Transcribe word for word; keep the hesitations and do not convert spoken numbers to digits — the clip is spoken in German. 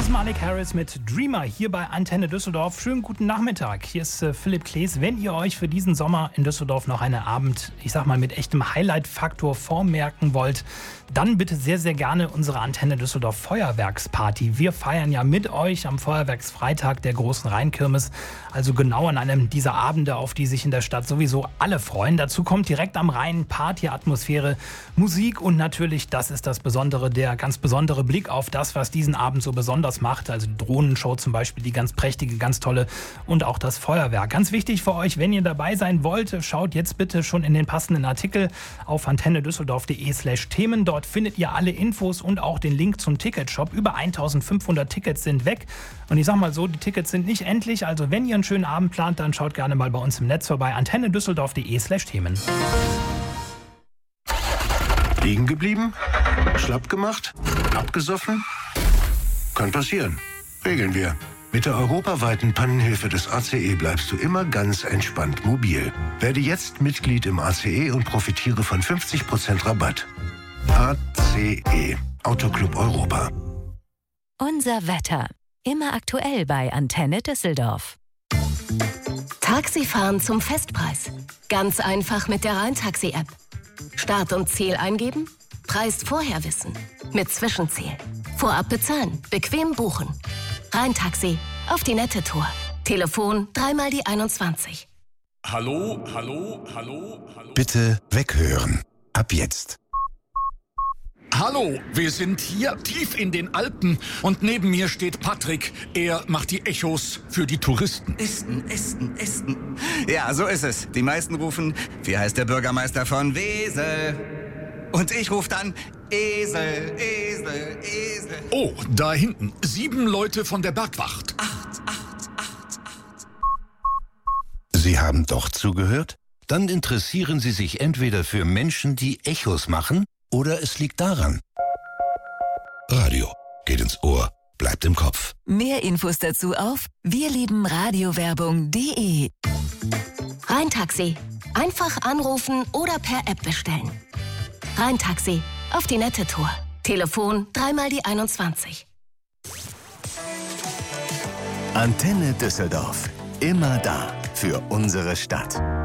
Malik Harris mit Dreamer hier bei Antenne Düsseldorf. Schönen guten Nachmittag. Hier ist äh, Philipp Klees. Wenn ihr euch für diesen Sommer in Düsseldorf noch einen Abend, ich sag mal, mit echtem Highlight-Faktor vormerken wollt, dann bitte sehr, sehr gerne unsere Antenne Düsseldorf Feuerwerksparty. Wir feiern ja mit euch am Feuerwerksfreitag der großen Rheinkirmes, also genau an einem dieser Abende, auf die sich in der Stadt sowieso alle freuen. Dazu kommt direkt am Rhein Partyatmosphäre, Musik und natürlich, das ist das Besondere, der ganz besondere Blick auf das, was diesen Abend so besonders macht. Also die Drohnenshow zum Beispiel, die ganz prächtige, ganz tolle und auch das Feuerwerk. Ganz wichtig für euch, wenn ihr dabei sein wollt, schaut jetzt bitte schon in den passenden Artikel auf antennedüsseldorf.de slash Themen. Dort findet ihr alle Infos und auch den Link zum Ticketshop. Über eintausendfünfhundert Tickets sind weg. Und ich sag mal so, die Tickets sind nicht endlich. Also wenn ihr einen schönen Abend plant, dann schaut gerne mal bei uns im Netz vorbei. antennedüsseldorf.de slash Themen. Liegen geblieben? Schlapp gemacht? Abgesoffen? Kann passieren. Regeln wir. Mit der europaweiten Pannenhilfe des A C E bleibst du immer ganz entspannt mobil. Werde jetzt Mitglied im A C E und profitiere von fünfzig Prozent Rabatt. A C E. Autoclub Europa. Unser Wetter. Immer aktuell bei Antenne Düsseldorf. Taxifahren zum Festpreis. Ganz einfach mit der Rheintaxi-App. Start und Ziel eingeben, Preis vorher wissen. Mit Zwischenziel. Vorab bezahlen, bequem buchen. Rheintaxi, auf die nette Tour. Telefon dreimal die einundzwanzig. Hallo, hallo, hallo, hallo. Bitte weghören. Ab jetzt. Hallo, wir sind hier tief in den Alpen und neben mir steht Patrick. Er macht die Echos für die Touristen. Esten, Esten, Esten. Ja, so ist es. Die meisten rufen, wie heißt der Bürgermeister von Wesel? Und ich rufe dann, Esel, Esel, Esel. Oh, da hinten, sieben Leute von der Bergwacht. Acht, acht, acht, acht. Sie haben doch zugehört? Dann interessieren Sie sich entweder für Menschen, die Echos machen, oder es liegt daran. Radio geht ins Ohr, bleibt im Kopf. Mehr Infos dazu auf wirliebenradiowerbung punkt de. Rheintaxi, einfach anrufen oder per App bestellen. Rheintaxi, auf die nette Tour. Telefon dreimal die einundzwanzig. Antenne Düsseldorf. Immer da für unsere Stadt.